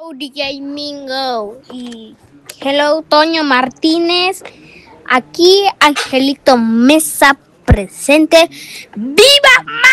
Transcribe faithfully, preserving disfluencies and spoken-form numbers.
D J Mingo y hello Toño Martínez, aquí Angelito Mesa presente. ¡Viva